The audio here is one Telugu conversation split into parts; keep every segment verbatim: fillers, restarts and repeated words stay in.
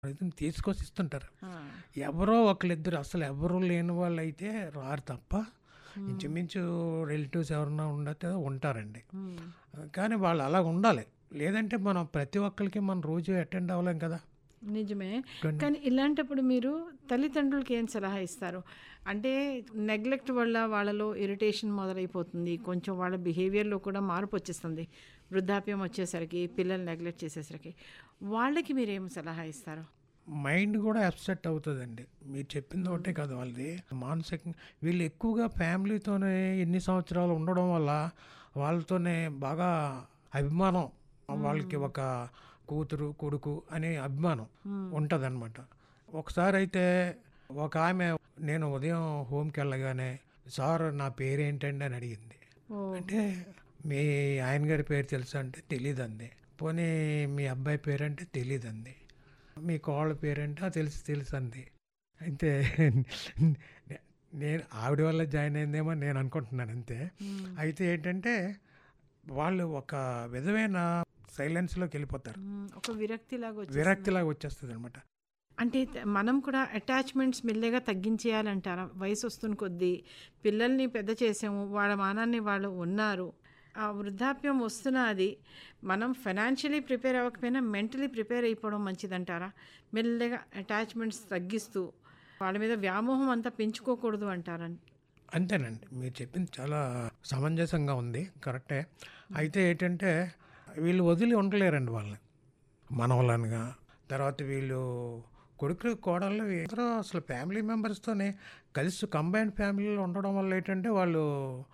ఇతను తీసుకొచ్చి ఇస్తుంటారు. ఆ! ఎవరో ఒకళ్ళిద్దరు అసలు ఎవరు లేని వాళ్ళైతే రారు తప్ప హ్మ్. ఇంచుమించు రిలేటివ్స్ ఎవరన్నా ఉండతే ఉంటారండి. హ్మ్. కానీ వాళ్ళు అలా ఉండాలి. లేదంటే మనం ప్రతి ఒక్కళ్ళకి మనం రోజు అటెండ్ అవ్వలేం కదా! నిజమే. కొన్ని కానీ ఇలాంటప్పుడు మీరు తల్లిదండ్రులకి ఏం సలహా ఇస్తారు? అంటే నెగ్లెక్ట్ వల్ల వాళ్ళలో ఇరిటేషన్ మొదలైపోతుంది. కొంచెం వాళ్ళ బిహేవియర్‌లో కూడా మార్పు వచ్చేస్తుంది. వృద్ధాప్యం వచ్చేసరికి, పిల్లలు నెగ్లెక్ట్ చేసేసరికి. వాళ్ళకి మీరేం సలహా ఇస్తారు? మైండ్ కూడా అప్సెట్ అవుతుందండి. మీరు చెప్పింది హ్మ్. ఒకటే కాదు వాళ్ళది మానసికంగా వీళ్ళు ఎక్కువగా ఫ్యామిలీతోనే ఎన్ని సంవత్సరాలు ఉండడం వల్ల వాళ్ళతోనే బాగా అభిమానం వాళ్ళకి హ్మ్. ఒక కూతురు కొడుకు అనే అభిమానం హ్మ్. ఉంటుందన్నమాట. ఒకసారి అయితే ఒక ఆమె నేను ఉదయం హోమ్కి వెళ్ళగానే సార్ నా పేరేంటండి అని అడిగింది. ఓహ్! అంటే మీ ఆయన గారి పేరు తెలుసా అంటే తెలీదండి. పోనీ మీ అబ్బాయి పేరంటే తెలీదండి. మీ కోళ్ళ పేరంటే "ఆ, తెలుసు తెలుసు అంది. అయితే నే- నేను ఆవిడ వల్ల జాయిన్ అయిందేమో అని నేను అనుకుంటున్నాను అంతే. హ్మ్. అయితే ఏంటంటే వాళ్ళు ఒక విధమైన సైలెన్స్లోకి వెళ్ళిపోతారు. హ్మ్. ఒక విరక్తిలాగా వచ్చేస్తుంది. విరక్తిలాగా వచ్చేస్తుంది అనమాట. అంటే త- మనం కూడా అటాచ్మెంట్స్ మెల్లగా తగ్గించేయాలంటారా? వయసు వస్తున్న కొద్దీ పిల్లల్ని పెద్ద చేసాము, వాళ్ళ మానాన్ని వాళ్ళు ఉన్నారు, ఆ వృద్ధాప్యం వస్తున్నది, మనం ఫైనాన్షియలీ ప్రిపేర్ అవ్వకపోయినా మెంటలీ ప్రిపేర్ అయిపోవడం మంచిదంటారా? మెల్లగా అటాచ్మెంట్స్ తగ్గిస్తూ వాళ్ళ మీద వ్యామోహం అంతా పెంచుకోకూడదు అంటారా? అంతేనండి, మీరు చెప్పింది చాలా సమంజసంగా ఉంది, కరెక్టే. అయితే ఏంటంటే వీళ్ళు వదిలి ఉండలేరండి వాళ్ళని, మనవలనుగా. తర్వాత వీళ్ళు కొడుకులు కోడళ్ళు ఇద్దరు అసలు ఫ్యామిలీ మెంబర్స్తోనే కలిసి కంబైన్డ్ ఫ్యామిలీలో ఉండడం వల్ల ఏంటంటే వాళ్ళు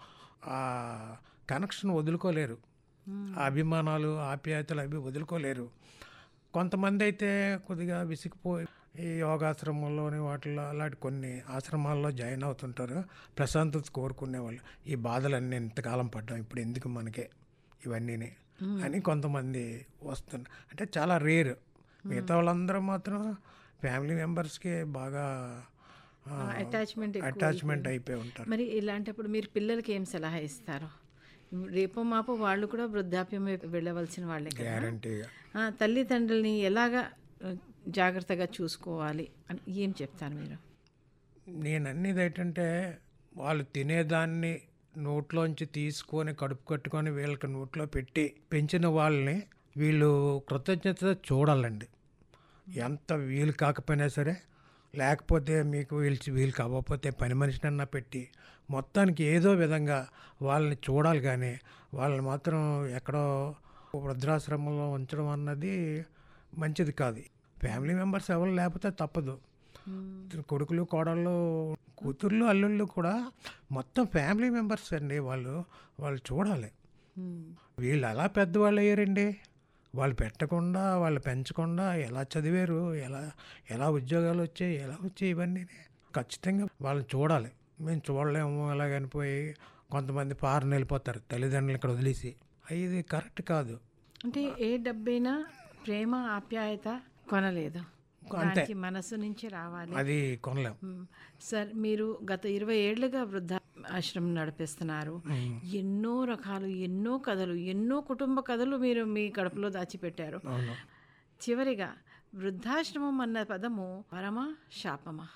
ఆ కనెక్షన్ వదులుకోలేరు. ఆ అభిమానాలు ఆప్యాయతలు అవి వదులుకోలేరు. కొంతమంది అయితే కొద్దిగా విసిగిపోయి ఈ యోగాశ్రమంలోని వాటిల్లో అలాంటి కొన్ని ఆశ్రమాల్లో జాయిన్ అవుతుంటారు, ప్రశాంతత కోరుకునే వాళ్ళు. ఈ బాధలన్నీ ఇంతకాలం పడ్డాం, ఇప్పుడు ఎందుకు మనకే ఇవన్నీని అని కొంతమంది వస్తున్నారు. అంటే చాలా రేర్. మిగతా వాళ్ళందరూ మాత్రం ఫ్యామిలీ మెంబర్స్కి బాగా అటాచ్మెంట్ ఎక్కువ అటాచ్మెంట్ అయిపోయింది. అయిపోయి ఉంటారు. మరి ఇలాంటప్పుడు మీరు పిల్లలకి ఏం సలహా ఇస్తారు? రేపో మాపో వాళ్ళు కూడా వృద్ధాప్యం వైపు వెళ్ళవలసిన వాళ్ళే కదా. గ్యారంటీగా ఆ, తల్లిదండ్రుల్ని ఎలాగా ఆ, జాగ్రత్తగా చూసుకోవాలి అని ఏం చెప్తారు మీరు? నేను అనేది ఏంటంటే వాళ్ళు తినేదాన్ని నోట్లోంచి తీసుకొని కడుపు కట్టుకొని వీళ్ళకి నోట్లో పెట్టి పెంచిన వాళ్ళని వీళ్ళు కృతజ్ఞత చూడాలండి. ఎంత వీలు కాకపోయినా సరే, లేకపోతే మీకు వీలు వీలు కాకపోతే పని మనిషినన్నా పెట్టి మొత్తానికి ఏదో విధంగా వాళ్ళని చూడాలి. కానీ వాళ్ళని మాత్రం ఎక్కడో వృద్ధాశ్రమంలో ఉంచడం అన్నది మంచిది కాదు. ఫ్యామిలీ మెంబర్స్ ఎవరు లేకపోతే తప్పదు. కొడుకులు కోడళ్ళు కూతుర్లు అల్లుళ్ళు కూడా మొత్తం ఫ్యామిలీ మెంబర్స్ అండి. వాళ్ళు వాళ్ళు చూడాలి. వీళ్ళు ఎలా పెద్దవాళ్ళు అయ్యారండి, వాళ్ళు పెట్టకుండా వాళ్ళు పెంచకుండా ఎలా చదివారు, ఎలా ఎలా ఉద్యోగాలు వచ్చాయి, ఎలా వచ్చాయి, ఇవన్నీ ఖచ్చితంగా వాళ్ళని చూడాలి. మేము చూడలేము అలాగనిపోయి కొంతమంది పారని వెళ్ళిపోతారు తల్లిదండ్రులు ఇక్కడ వదిలేసి. ఇది కరెక్ట్ కాదు. అంటే ఏ డబ్బైనా ప్రేమ ఆప్యాయత కొనలేదు, అంతే, దానికి మనసు నుంచి రావాలి. అది కొనలేం. మ్మ్. సార్, మీరు గత ఇరవై ఏళ్లుగా వృద్ధ ఆశ్రమం నడిపిస్తున్నారు. ఎన్నో రకాలు, ఎన్నో కథలు, ఎన్నో కుటుంబ కథలు మీరు మీ కడుపులో దాచిపెట్టారు. అవును. చివరిగా వృద్ధాశ్రమం అన్న పదము వరమా శాపమా?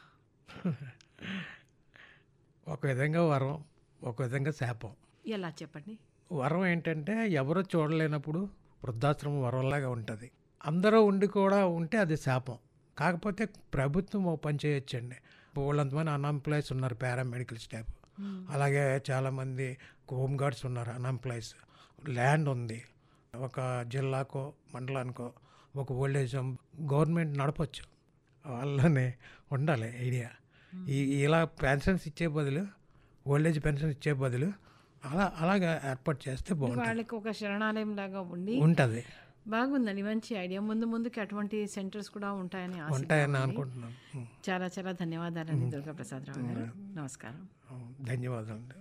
ఒక విధంగా వరం, ఒక విధంగా శాపం. ఎలా చెప్పండి? వరం ఏంటంటే ఎవరు చూడలేనప్పుడు వృద్ధాశ్రమం వరంలాగా ఉంటుంది. అందరూ ఉండి కూడా ఉంటే అది శాపం. కాకపోతే ప్రభుత్వం ఓ పని చేయొచ్చండి. వాళ్ళంతమంది అన్ఎంప్లాయీస్ ఉన్నారు, పారామెడికల్ స్టాఫ్, అలాగే చాలామంది హోమ్ గార్డ్స్ ఉన్నారు అన్ఎంప్లాయీస్. ల్యాండ్ ఉంది, ఒక జిల్లాకో మండలానికో ఒక ఓల్డేజ్ హోమ్ గవర్నమెంట్ నడపచ్చు. వాళ్ళనే ఉండాలి ఐడియా. ఈ ఇలా పెన్షన్స్ ఇచ్చే బదులు, ఓల్డేజ్ పెన్షన్ ఇచ్చే బదులు అలా అలాగా ఏర్పాటు చేస్తే బాగుంటుంది. వాళ్ళకి ఒక శరణాలయం లాగా ఉండి ఉంటుంది బాగుందండి. మంచి ఐడియా. ముందు ముందుకి అటువంటి సెంటర్స్ కూడా ఉంటాయని ఉంటాయని ఆశిద్దామండి. అనుకుంటున్నాను. ఉం. చాలా చాలా ధన్యవాదాలండి దుర్గాప్రసాద్ రావు గారు. నమస్కారం. ధన్యవాదాలు.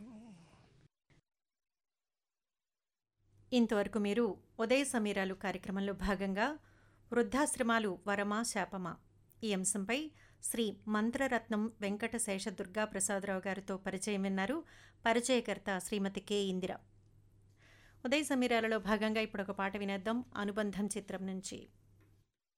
ఇంతవరకు మీరు ఉదయ సమీరాలు కార్యక్రమంలో భాగంగా వృద్ధాశ్రమాలు వరమా శాపమా ఈ అంశంపై శ్రీ మంత్రరత్నం వెంకట శేష దుర్గా ప్రసాదరావు గారితో పరిచయం విన్నారు. పరిచయకర్త శ్రీమతి కె ఇందిర. ఉదయ సమీరాలలో భాగంగా ఇప్పుడు ఒక పాట వినేద్దాం అనుబంధం చిత్రం నుంచి.